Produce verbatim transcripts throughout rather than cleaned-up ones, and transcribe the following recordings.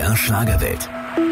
der Schlagerwelt.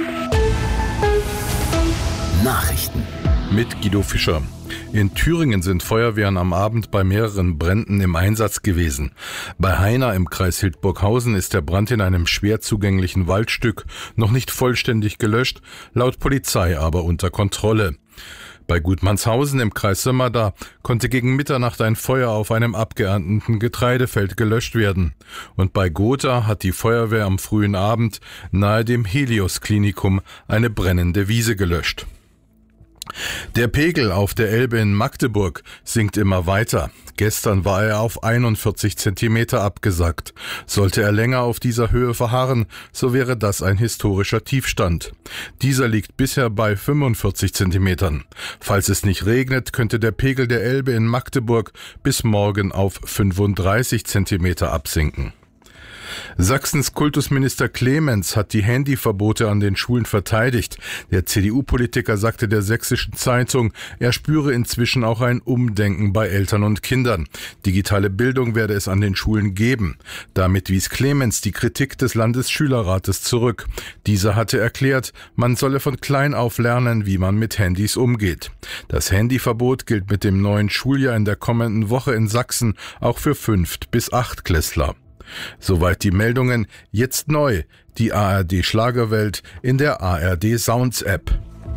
Nachrichten mit Guido Fischer. In Thüringen sind Feuerwehren am Abend bei mehreren Bränden im Einsatz gewesen. Bei Heina im Kreis Hildburghausen ist der Brand in einem schwer zugänglichen Waldstück noch nicht vollständig gelöscht, laut Polizei aber unter Kontrolle. Bei Gutmannshausen im Kreis Sömmerda konnte gegen Mitternacht ein Feuer auf einem abgeernteten Getreidefeld gelöscht werden. Und bei Gotha hat die Feuerwehr am frühen Abend nahe dem Helios-Klinikum eine brennende Wiese gelöscht. Der Pegel auf der Elbe in Magdeburg sinkt immer weiter. Gestern war er auf einundvierzig Zentimeter abgesackt. Sollte er länger auf dieser Höhe verharren, so wäre das ein historischer Tiefstand. Dieser liegt bisher bei fünfundvierzig Zentimetern. Falls es nicht regnet, könnte der Pegel der Elbe in Magdeburg bis morgen auf fünfunddreißig Zentimeter absinken. Sachsens Kultusminister Clemens hat die Handyverbote an den Schulen verteidigt. Der C D U-Politiker sagte der Sächsischen Zeitung, er spüre inzwischen auch ein Umdenken bei Eltern und Kindern. Digitale Bildung werde es an den Schulen geben. Damit wies Clemens die Kritik des Landesschülerrates zurück. Dieser hatte erklärt, man solle von klein auf lernen, wie man mit Handys umgeht. Das Handyverbot gilt mit dem neuen Schuljahr in der kommenden Woche in Sachsen auch für Fünft- bis Achtklässler. Soweit die Meldungen, jetzt neu, die A R D Schlagerwelt in der A R D Sounds App.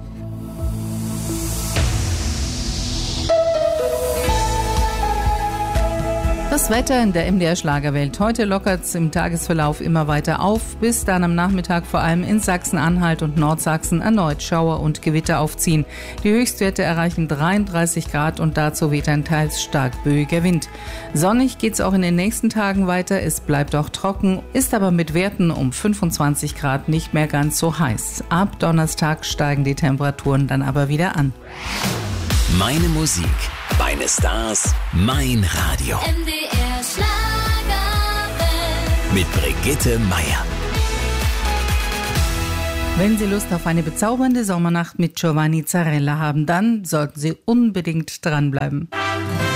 Das Wetter in der M D R Schlagerwelt. Heute lockert es im Tagesverlauf immer weiter auf, bis dann am Nachmittag vor allem in Sachsen-Anhalt und Nordsachsen erneut Schauer und Gewitter aufziehen. Die Höchstwerte erreichen dreiunddreißig Grad und dazu weht ein teils stark böiger Wind. Sonnig geht es auch in den nächsten Tagen weiter. Es bleibt auch trocken, ist aber mit Werten um fünfundzwanzig Grad nicht mehr ganz so heiß. Ab Donnerstag steigen die Temperaturen dann aber wieder an. Meine Musik, meine Stars, mein Radio. M D R Schlagerwelt. Mit Brigitte Meier. Wenn Sie Lust auf eine bezaubernde Sommernacht mit Giovanni Zarella haben, dann sollten Sie unbedingt dranbleiben.